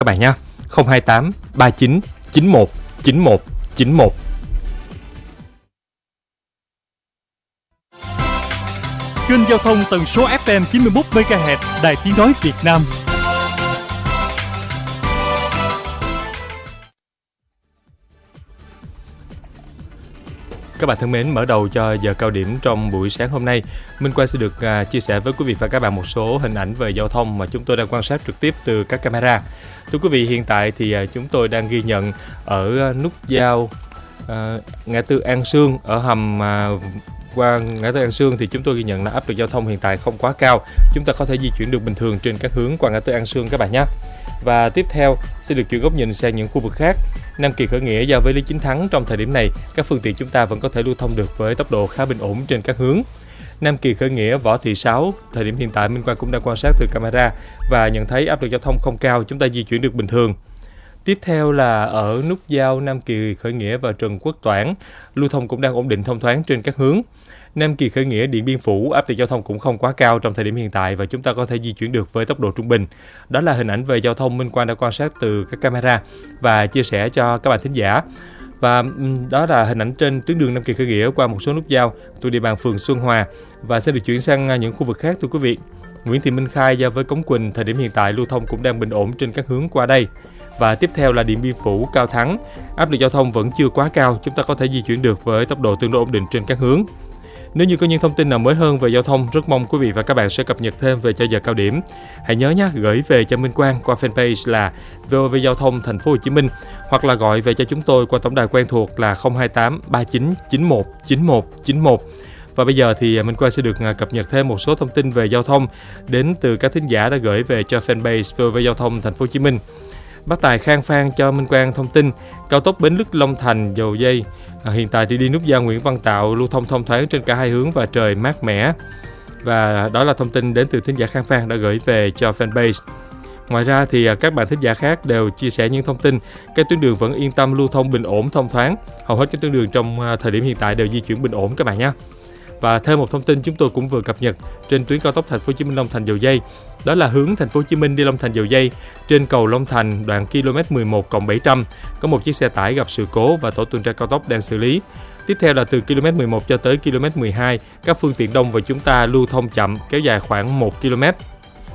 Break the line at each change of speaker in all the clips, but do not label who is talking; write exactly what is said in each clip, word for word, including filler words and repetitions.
các bạn nhé. không hai tám ba chín chín một chín một chín một.
Kênh giao thông tần số ép em chín mươi mốt mê ga héc Đài Tiếng nói Việt Nam.
Các bạn thân mến, mở đầu cho giờ cao điểm trong buổi sáng hôm nay, Minh Quang sẽ được uh, chia sẻ với quý vị và các bạn một số hình ảnh về giao thông mà chúng tôi đang quan sát trực tiếp từ các camera. Thưa quý vị, hiện tại thì uh, chúng tôi đang ghi nhận ở uh, nút giao uh, ngã tư An Sương, ở hầm uh, qua ngã tư An Sương thì chúng tôi ghi nhận là áp lực giao thông hiện tại không quá cao. Chúng ta có thể di chuyển được bình thường trên các hướng qua ngã tư An Sương các bạn nhé. Và tiếp theo sẽ được chuyển góc nhìn sang những khu vực khác. Nam Kỳ Khởi Nghĩa giao với Lý Chính Thắng, trong thời điểm này các phương tiện chúng ta vẫn có thể lưu thông được với tốc độ khá bình ổn trên các hướng. Nam Kỳ Khởi Nghĩa Võ Thị Sáu, thời điểm hiện tại Minh Quang cũng đang quan sát từ camera và nhận thấy áp lực giao thông không cao, chúng ta di chuyển được bình thường. Tiếp theo là ở nút giao Nam Kỳ Khởi Nghĩa và Trần Quốc Toản, lưu thông cũng đang ổn định thông thoáng trên các hướng. Nam Kỳ Khởi Nghĩa Điện Biên Phủ, áp lực giao thông cũng không quá cao trong thời điểm hiện tại và chúng ta có thể di chuyển được với tốc độ trung bình. Đó là hình ảnh về giao thông Minh Quang đã quan sát từ các camera và chia sẻ cho các bạn thính giả. Và đó là hình ảnh trên tuyến đường Nam Kỳ Khởi Nghĩa qua một số nút giao thuộc địa bàn phường Xuân Hòa và sẽ được chuyển sang những khu vực khác thưa quý vị. Nguyễn Thị Minh Khai giao với Cống Quỳnh, thời điểm hiện tại lưu thông cũng đang bình ổn trên các hướng qua đây. Và tiếp theo là Điện Biên Phủ Cao Thắng, áp lực giao thông vẫn chưa quá cao, chúng ta có thể di chuyển được với tốc độ tương đối ổn định trên các hướng. Nếu như có những thông tin nào mới hơn về giao thông, rất mong quý vị và các bạn sẽ cập nhật thêm về cho giờ cao điểm. Hãy nhớ nhé, gửi về cho Minh Quang qua fanpage là vê o vê Giao thông Thành phố Hồ Chí Minh hoặc là gọi về cho chúng tôi qua tổng đài quen thuộc là không hai tám ba chín chín một chín một chín một. Và bây giờ thì Minh Quang sẽ được cập nhật thêm một số thông tin về giao thông đến từ các thính giả đã gửi về cho fanpage vê o vê Giao thông Thành phố Hồ Chí Minh. Bác Tài Khang Phan cho Minh Quang thông tin cao tốc Bến Lức Long Thành dầu dây à, hiện tại thì đi nút giao Nguyễn Văn Tạo, lưu thông thông thoáng trên cả hai hướng và trời mát mẻ. Và đó là thông tin đến từ thính giả Khang Phan đã gửi về cho fanpage. Ngoài ra thì các bạn thính giả khác đều chia sẻ những thông tin các tuyến đường vẫn yên tâm lưu thông bình ổn thông thoáng. Hầu hết các tuyến đường trong thời điểm hiện tại đều di chuyển bình ổn các bạn nhé. Và thêm một thông tin chúng tôi cũng vừa cập nhật trên tuyến cao tốc Thành phố Hồ Chí Minh Long Thành dầu dây. Đó là hướng Thành phố Hồ Chí Minh đi Long Thành dầu dây, trên cầu Long Thành đoạn ki lô mét mười một cộng bảy trăm có một chiếc xe tải gặp sự cố và tổ tuần tra cao tốc đang xử lý. Tiếp theo là từ ki lô mét mười một cho tới ki lô mét mười hai, các phương tiện đông và chúng ta lưu thông chậm kéo dài khoảng một ki lô mét.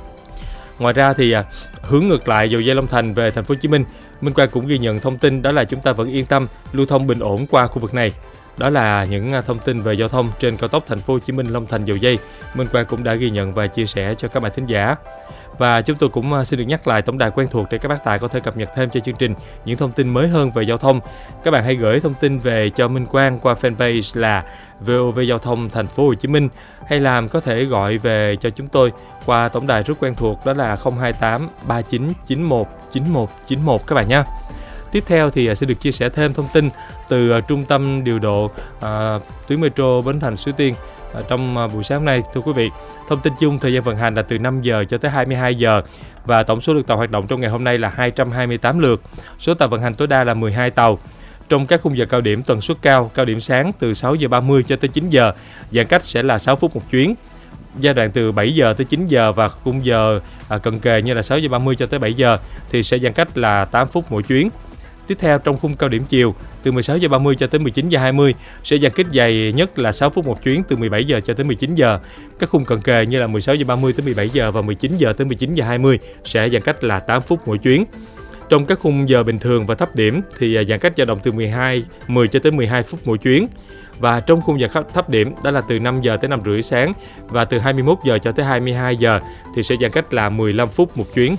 Ngoài ra thì à, hướng ngược lại dầu dây Long Thành về Thành phố Hồ Chí Minh, Minh Quang cũng ghi nhận thông tin đó là chúng ta vẫn yên tâm lưu thông bình ổn qua khu vực này. Đó là những thông tin về giao thông trên cao tốc Thành phố Hồ Chí Minh Long Thành dầu dây. Minh Quang cũng đã ghi nhận và chia sẻ cho các bạn thính giả. Và chúng tôi cũng xin được nhắc lại tổng đài quen thuộc để các bác tài có thể cập nhật thêm cho chương trình những thông tin mới hơn về giao thông. Các bạn hãy gửi thông tin về cho Minh Quang qua fanpage là vê o vê Giao thông Thành phố Hồ Chí Minh, hay là có thể gọi về cho chúng tôi qua tổng đài rất quen thuộc đó là không hai tám ba chín chín một chín một chín một các bạn nhé. Tiếp theo thì sẽ được chia sẻ thêm thông tin từ trung tâm điều độ uh, tuyến metro Bến Thành Suối Tiên uh, trong uh, buổi sáng hôm nay. Thưa quý vị, thông tin chung thời gian vận hành là từ năm giờ cho tới hai mươi hai giờ và tổng số lượt tàu hoạt động trong ngày hôm nay là hai trăm hai mươi tám lượt. Số tàu vận hành tối đa là mười hai tàu. Trong các khung giờ cao điểm tần suất cao, cao điểm sáng từ sáu giờ ba mươi cho tới chín giờ, giãn cách sẽ là sáu phút một chuyến. Giai đoạn từ bảy giờ tới chín giờ và khung giờ uh, cận kề như là sáu giờ ba mươi cho tới bảy giờ thì sẽ giãn cách là tám phút mỗi chuyến. Tiếp theo trong khung cao điểm chiều từ mười sáu giờ ba mươi cho tới mười chín giờ hai mươi sẽ giãn cách dài nhất là sáu phút một chuyến từ mười bảy giờ cho tới mười chín giờ. Các khung cận kề như là mười sáu giờ ba mươi tới mười bảy giờ và mười chín giờ tới mười chín giờ hai mươi sẽ giãn cách là tám phút mỗi chuyến. Trong các khung giờ bình thường và thấp điểm thì giãn cách dao động từ mười hai, mười cho tới mười hai phút mỗi chuyến. Và trong khung giờ thấp điểm đó là từ năm giờ tới năm rưỡi sáng và từ hai mươi mốt giờ cho tới hai mươi hai giờ thì sẽ giãn cách là mười lăm phút một chuyến.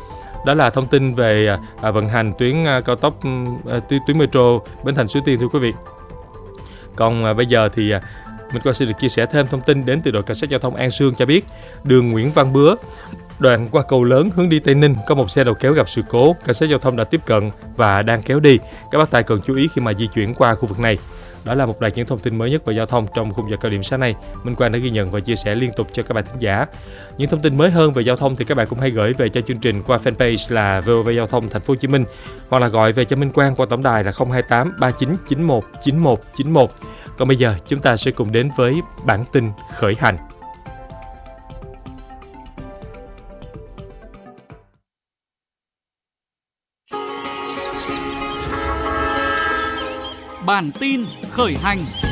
Đó là thông tin về à, vận hành tuyến à, cao tốc à, tuyến, tuyến metro Bến Thành Suối Tiên thưa quý vị. Còn à, bây giờ thì à, mình có sẽ được chia sẻ thêm thông tin đến từ đội cảnh sát giao thông An Sương cho biết đường Nguyễn Văn Bứa đoạn qua cầu lớn hướng đi Tây Ninh có một xe đầu kéo gặp sự cố, cảnh sát giao thông đã tiếp cận và đang kéo đi. Các bác tài cần chú ý khi mà di chuyển qua khu vực này. Đó là một loạt những thông tin mới nhất về giao thông trong khung giờ cao điểm sáng nay. Minh Quang đã ghi nhận và chia sẻ liên tục cho các bạn thính giả. Những thông tin mới hơn về giao thông thì các bạn cũng hãy gửi về cho chương trình qua fanpage là vê o vê Giao thông Thành phố Hồ Chí Minh hoặc là gọi về cho Minh Quang qua tổng đài là không hai tám ba chín chín một chín một chín một. Còn bây giờ chúng ta sẽ cùng đến với bản tin khởi hành.
Bản tin khởi hành.